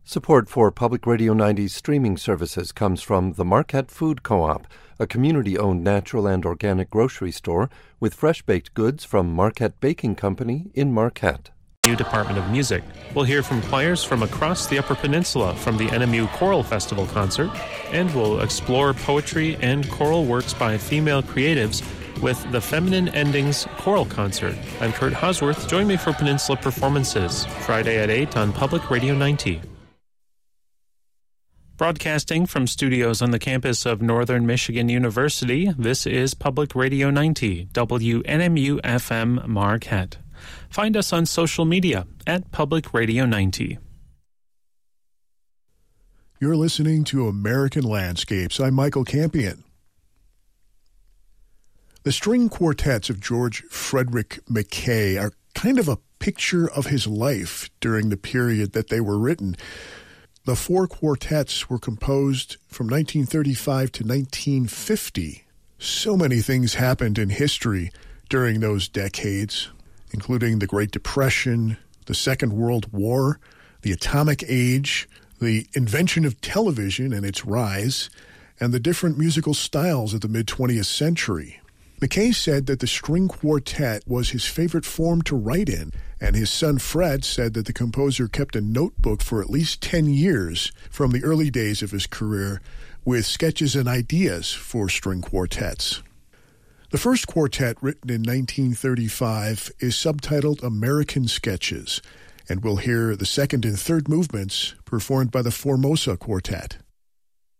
Support for Public Radio 90's streaming services comes from the Marquette Food Co-op, a community-owned natural and organic grocery store with fresh-baked goods from Marquette Baking Company in Marquette. New Department of Music. We'll hear from choirs from across the Upper Peninsula from the NMU Choral Festival concert, and we'll explore poetry and choral works by female creatives with the Feminine Endings Choral Concert. I'm Kurt Hosworth. Join me for Peninsula Performances, Friday at 8 on Public Radio 90. Broadcasting from studios on the campus of Northern Michigan University, this is Public Radio 90, WNMU-FM Marquette. Find us on social media at Public Radio 90. You're listening to American Landscapes. I'm Michael Campion. The string quartets of George Frederick Mackay are kind of a picture of his life during the period that they were written. The four quartets were composed from 1935 to 1950. So many things happened in history during those decades, including the Great Depression, the Second World War, the atomic age, the invention of television and its rise, and the different musical styles of the mid-20th century. Mackay said that the string quartet was his favorite form to write in, and his son Fred said that the composer kept a notebook for at least 10 years from the early days of his career with sketches and ideas for string quartets. The first quartet, written in 1935, is subtitled American Sketches, and we'll hear the second and third movements performed by the Formosa Quartet.